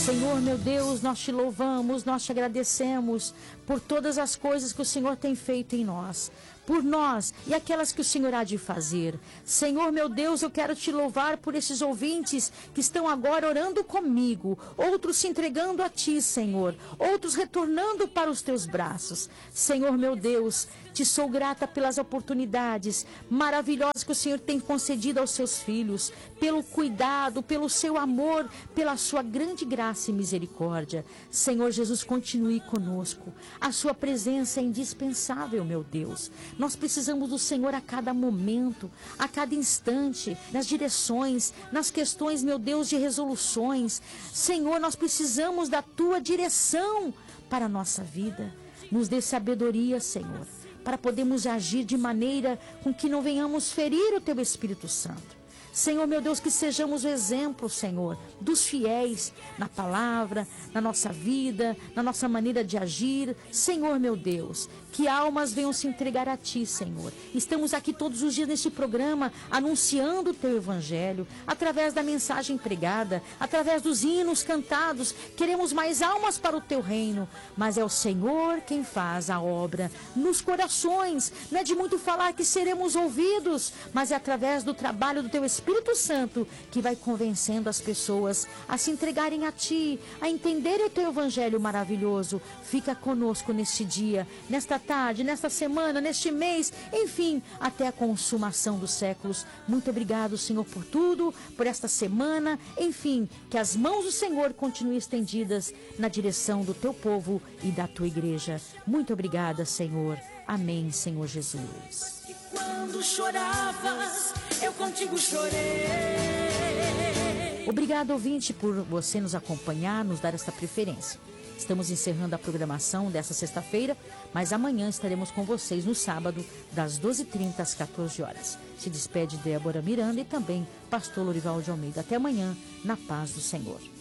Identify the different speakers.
Speaker 1: Senhor, meu Deus, nós te louvamos, nós te agradecemos por todas as coisas que o Senhor tem feito em nós, por nós e aquelas que o Senhor há de fazer. Senhor, meu Deus, eu quero te louvar por esses ouvintes que estão agora orando comigo, outros se entregando a ti, Senhor, outros retornando para os teus braços. Senhor, meu Deus, te sou grata pelas oportunidades maravilhosas que o Senhor tem concedido aos seus filhos, pelo cuidado, pelo seu amor, pela sua grande graça e misericórdia. Senhor Jesus, continue conosco. A sua presença é indispensável, meu Deus. Nós precisamos do Senhor a cada momento, a cada instante, nas direções, nas questões, meu Deus, de resoluções. Senhor, nós precisamos da tua direção para a nossa vida. Nos dê sabedoria, Senhor, para podermos agir de maneira com que não venhamos ferir o teu Espírito Santo. Senhor, meu Deus, que sejamos o exemplo, Senhor, dos fiéis na palavra, na nossa vida, na nossa maneira de agir. Senhor, meu Deus, que almas venham se entregar a Ti, Senhor. Estamos aqui todos os dias neste programa anunciando o Teu Evangelho, através da mensagem pregada, através dos hinos cantados. Queremos mais almas para o Teu reino, mas é o Senhor quem faz a obra nos corações. Não é de muito falar que seremos ouvidos, mas é através do trabalho do Teu Espírito Santo que vai convencendo as pessoas a se entregarem a Ti, a entenderem o Teu Evangelho maravilhoso. Fica conosco neste dia, nesta tarde, nesta semana, neste mês, enfim, até a consumação dos séculos. Muito obrigado, Senhor, por tudo, por esta semana. Enfim, que as mãos do Senhor continuem estendidas na direção do Teu povo e da Tua igreja. Muito obrigada, Senhor. Amém, Senhor Jesus.
Speaker 2: E quando choravas, eu contigo chorei.
Speaker 1: Obrigado, ouvinte, por você nos acompanhar, nos dar esta preferência. Estamos encerrando a programação dessa sexta-feira, mas amanhã estaremos com vocês no sábado, das 12h30 às 14 horas. Se despede Débora Miranda e também Pastor Lorival de Almeida. Até amanhã, na paz do Senhor.